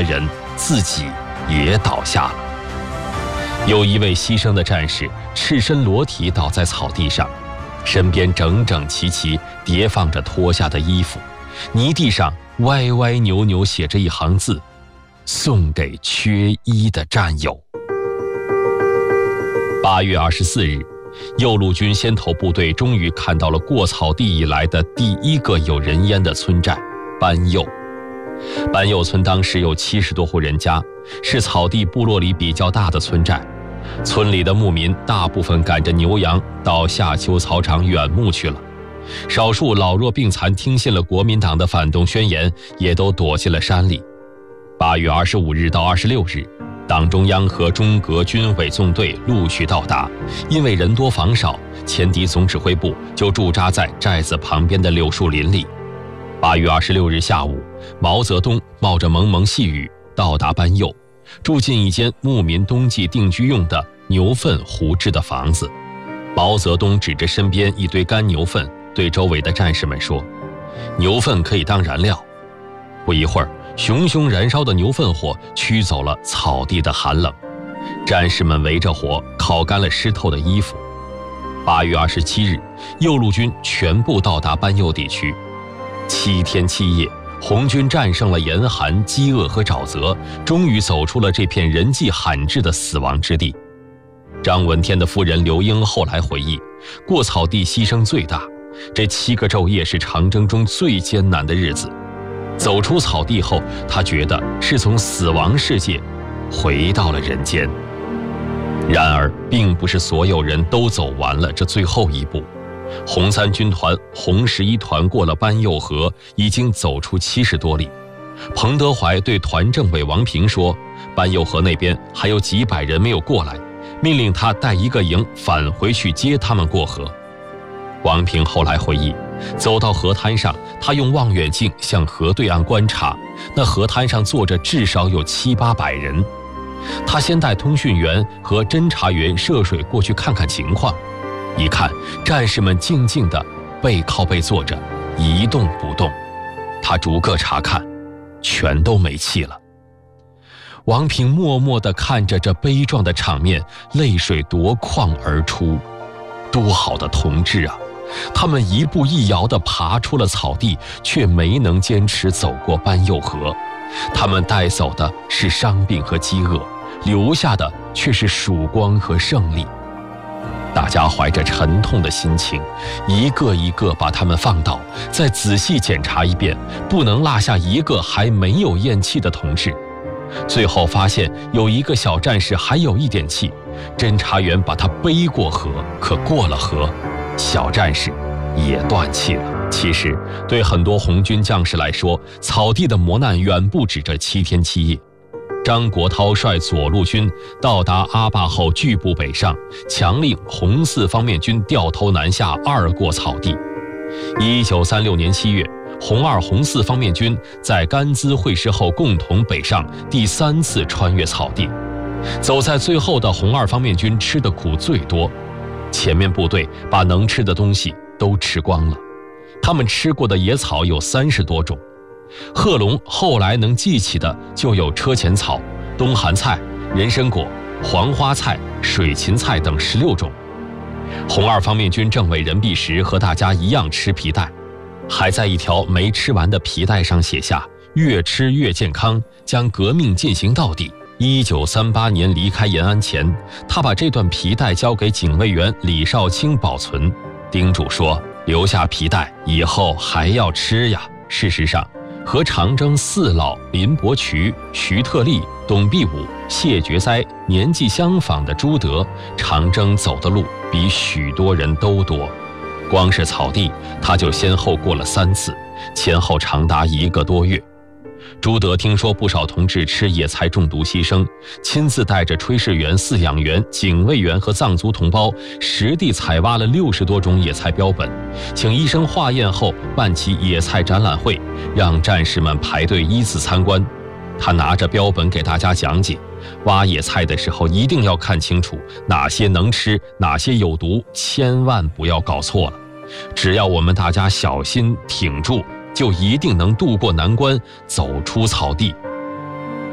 人自己也倒下了。有一位牺牲的战士赤身裸体倒在草地上，身边整整齐齐叠放着脱下的衣服，泥地上歪歪扭扭写着一行字：送给缺衣的战友。8月24日，右路军先头部队终于看到了过草地以来的第一个有人烟的村寨班右。班右村当时有70多户人家，是草地部落里比较大的村寨。村里的牧民大部分赶着牛羊到夏丘草场远牧去了，少数老弱病残听信了国民党的反动宣言，也都躲进了山里。8月25日到26日，党中央和中革军委纵队陆续到达，因为人多防少，前敌总指挥部就驻扎在寨子旁边的柳树林里。8月26日下午，毛泽东冒着蒙蒙细雨到达班右，住进一间牧民冬季定居用的牛粪糊制的房子。毛泽东指着身边一堆干牛粪，对周围的战士们说：牛粪可以当燃料。不一会儿，熊熊燃烧的牛粪火驱走了草地的寒冷，战士们围着火烤干了湿透的衣服。8月27日，右路军全部到达班右地区。7天7夜，红军战胜了严寒、饥饿和沼泽，终于走出了这片人迹罕至的死亡之地。张闻天的夫人刘英后来回忆，过草地牺牲最大，这7个昼夜是长征中最艰难的日子。走出草地后，他觉得是从死亡世界回到了人间。然而，并不是所有人都走完了这最后一步。红3军团、红11团过了班右河，已经走出70多里。彭德怀对团政委王平说，班右河那边还有几百人没有过来，命令他带一个营返回去接他们过河。王平后来回忆，走到河滩上，他用望远镜向河对岸观察，那河滩上坐着至少有700、800人。他先带通讯员和侦察员涉水过去看看情况，一看战士们静静地背靠背坐着，一动不动。他逐个查看，全都没气了。王平默默地看着这悲壮的场面，泪水夺眶而出。多好的同志啊！他们一步一摇地爬出了草地，却没能坚持走过班右河。他们带走的是伤病和饥饿，留下的却是曙光和胜利。大家怀着沉痛的心情，一个一个把他们放倒，再仔细检查一遍，不能落下一个还没有咽气的同志。最后发现有一个小战士还有一点气，侦察员把他背过河，可过了河，小战士也断气了。其实对很多红军将士来说，草地的磨难远不止这7天7夜。张国焘率左路军到达阿坝后拒步北上，强令红4方面军掉头南下，二过草地。1936年7月，红2、红4方面军在甘孜会师后共同北上，第3次穿越草地。走在最后的红2方面军吃的苦最多，前面部队把能吃的东西都吃光了。他们吃过的野草有30多种，贺龙后来能记起的就有车前草、冬寒菜、人参果、黄花菜、水芹菜等16种。红2方面军政委任弼时和大家一样吃皮带，还在一条没吃完的皮带上写下越吃越健康，将革命进行到底。1938年离开延安前，他把这段皮带交给警卫员李少卿保存，叮嘱说，留下皮带以后还要吃呀。事实上，和长征4老林伯渠、徐特立、董必武、谢觉哉年纪相仿的朱德，长征走的路比许多人都多。光是草地，他就先后过了3次，前后长达1个多月。朱德听说不少同志吃野菜中毒牺牲，亲自带着炊事员、饲养员、警卫员和藏族同胞，实地采挖了60多种野菜标本，请医生化验后办起野菜展览会，让战士们排队依次参观。他拿着标本给大家讲解，挖野菜的时候一定要看清楚哪些能吃，哪些有毒，千万不要搞错了。只要我们大家小心挺住，就一定能渡过难关，走出草地，